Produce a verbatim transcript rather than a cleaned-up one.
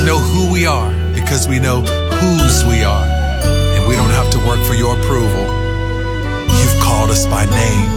know who we are because we know whose we are. And we don't have to work for your approval. You've called us by name.